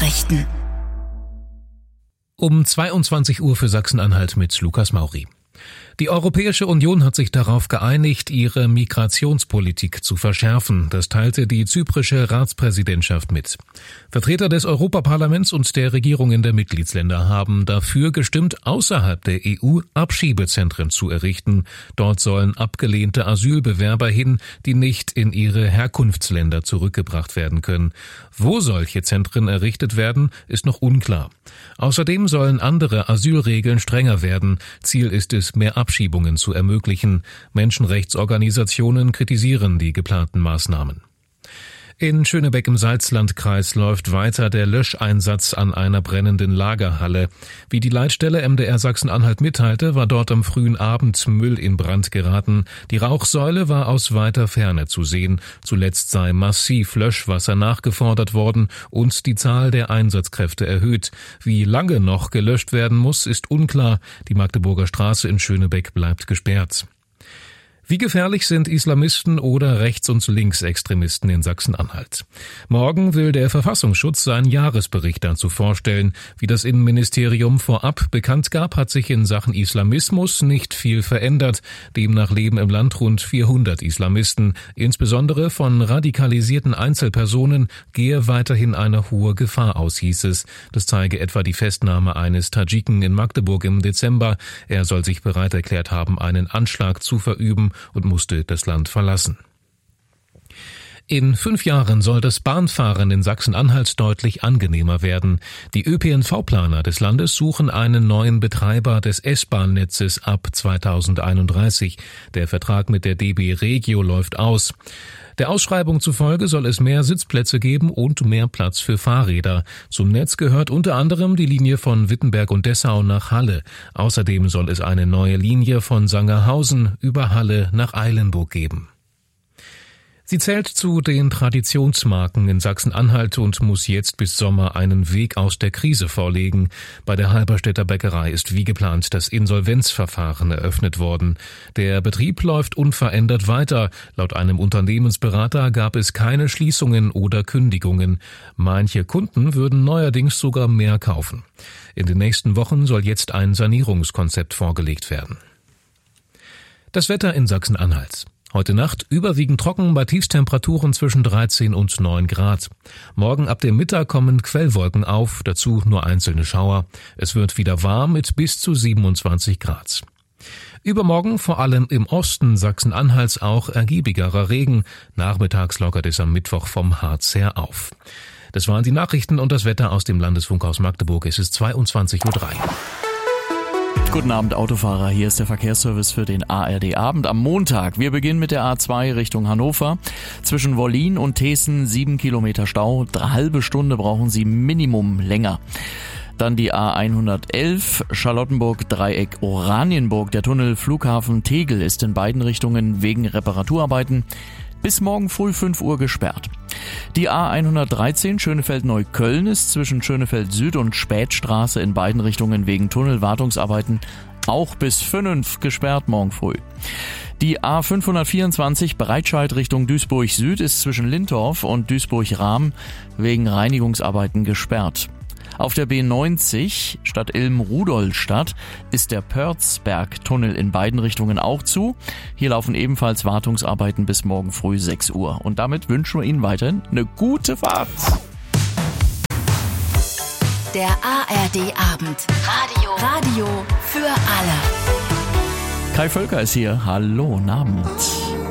Nachrichten. Um 22 Uhr für Sachsen-Anhalt mit Lukas Mauri. Die Europäische Union hat sich darauf geeinigt, ihre Migrationspolitik zu verschärfen. Das teilte die zyprische Ratspräsidentschaft mit. Vertreter des Europaparlaments und der Regierungen der Mitgliedsländer haben dafür gestimmt, außerhalb der EU Abschiebezentren zu errichten. Dort sollen abgelehnte Asylbewerber hin, die nicht in ihre Herkunftsländer zurückgebracht werden können. Wo solche Zentren errichtet werden, ist noch unklar. Außerdem sollen andere Asylregeln strenger werden. Ziel ist es, mehr Abschiebungen zu ermöglichen. Menschenrechtsorganisationen kritisieren die geplanten Maßnahmen. In Schönebeck im Salzlandkreis läuft weiter der Löscheinsatz an einer brennenden Lagerhalle. Wie die Leitstelle MDR Sachsen-Anhalt mitteilte, war dort am frühen Abend Müll in Brand geraten. Die Rauchsäule war aus weiter Ferne zu sehen. Zuletzt sei massiv Löschwasser nachgefordert worden und die Zahl der Einsatzkräfte erhöht. Wie lange noch gelöscht werden muss, ist unklar. Die Magdeburger Straße in Schönebeck bleibt gesperrt. Wie gefährlich sind Islamisten oder Rechts- und Linksextremisten in Sachsen-Anhalt? Morgen will der Verfassungsschutz seinen Jahresbericht dazu vorstellen. Wie das Innenministerium vorab bekannt gab, hat sich in Sachen Islamismus nicht viel verändert. Demnach leben im Land rund 400 Islamisten. Insbesondere von radikalisierten Einzelpersonen gehe weiterhin eine hohe Gefahr aus, hieß es. Das zeige etwa die Festnahme eines Tadschiken in Magdeburg im Dezember. Er soll sich bereit erklärt haben, einen Anschlag zu verüben und musste das Land verlassen. In 5 Jahren soll das Bahnfahren in Sachsen-Anhalt deutlich angenehmer werden. Die ÖPNV-Planer des Landes suchen einen neuen Betreiber des S-Bahn-Netzes ab 2031. Der Vertrag mit der DB Regio läuft aus. Der Ausschreibung zufolge soll es mehr Sitzplätze geben und mehr Platz für Fahrräder. Zum Netz gehört unter anderem die Linie von Wittenberg und Dessau nach Halle. Außerdem soll es eine neue Linie von Sangerhausen über Halle nach Eilenburg geben. Sie zählt zu den Traditionsmarken in Sachsen-Anhalt und muss jetzt bis Sommer einen Weg aus der Krise vorlegen. Bei der Halberstädter Bäckerei ist wie geplant das Insolvenzverfahren eröffnet worden. Der Betrieb läuft unverändert weiter. Laut einem Unternehmensberater gab es keine Schließungen oder Kündigungen. Manche Kunden würden neuerdings sogar mehr kaufen. In den nächsten Wochen soll jetzt ein Sanierungskonzept vorgelegt werden. Das Wetter in Sachsen-Anhalt. Heute Nacht überwiegend trocken bei Tiefstemperaturen zwischen 13 und 9 Grad. Morgen ab dem Mittag kommen Quellwolken auf, dazu nur einzelne Schauer. Es wird wieder warm mit bis zu 27 Grad. Übermorgen vor allem im Osten Sachsen-Anhalts auch ergiebigerer Regen. Nachmittags lockert es am Mittwoch vom Harz her auf. Das waren die Nachrichten und das Wetter aus dem Landesfunkhaus Magdeburg. Es ist 22:03 Uhr. Guten Abend, Autofahrer. Hier ist der Verkehrsservice für den ARD-Abend am Montag. Wir beginnen mit der A2 Richtung Hannover. Zwischen Wollin und Thesen 7 Kilometer Stau. 1/2 Stunde brauchen Sie Minimum länger. Dann die A111 Charlottenburg-Dreieck Oranienburg. Der Tunnel Flughafen Tegel ist in beiden Richtungen wegen Reparaturarbeiten bis morgen früh 5 Uhr gesperrt. Die A113 Schönefeld-Neukölln ist zwischen Schönefeld Süd und Spätstraße in beiden Richtungen wegen Tunnelwartungsarbeiten auch bis 5 gesperrt morgen früh. Die A524 Breitscheid Richtung Duisburg Süd ist zwischen Lintorf und Duisburg-Rahm wegen Reinigungsarbeiten gesperrt. Auf der B90 Stadt Ilm-Rudolstadt ist der Pörzberg-Tunnel in beiden Richtungen auch zu. Hier laufen ebenfalls Wartungsarbeiten bis morgen früh 6 Uhr. Und damit wünschen wir Ihnen weiterhin eine gute Fahrt. Der ARD-Abend. Radio für alle. Kai Völker ist hier. Hallo, guten Abend.